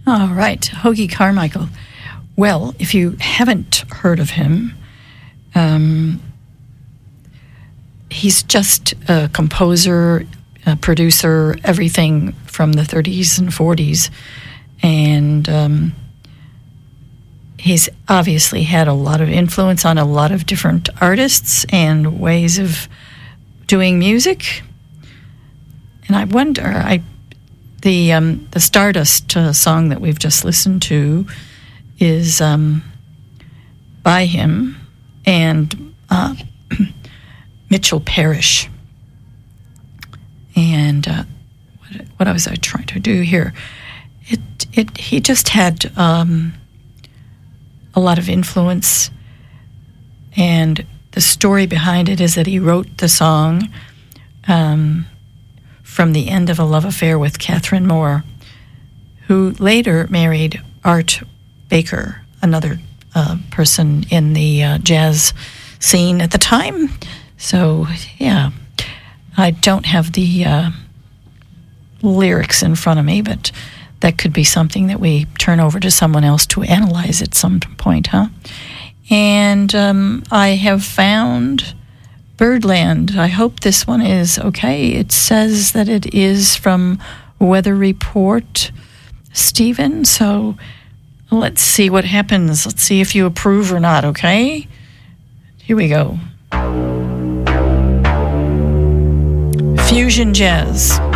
All right, Hoagy Carmichael. Well, if you haven't heard of him, he's just a composer, a producer, everything from the 30s and 40s. And he's obviously had a lot of influence on a lot of different artists and ways of doing music. And I wonder, the Stardust song that we've just listened to is by him and Mitchell Parrish. And what was I trying to do here? He just had a lot of influence, and the story behind it is that he wrote the song from the end of a love affair with Catherine Moore, who later married Art Baker, another person in the jazz scene at the time. So, yeah, I don't have the lyrics in front of me, but that could be something that we turn over to someone else to analyze at some point, huh? And I have found Birdland. I hope this one is okay. It says that it is from Weather Report, Stephen. So let's see what happens. Let's see if you approve or not, okay? Here we go. Fusion Jazz.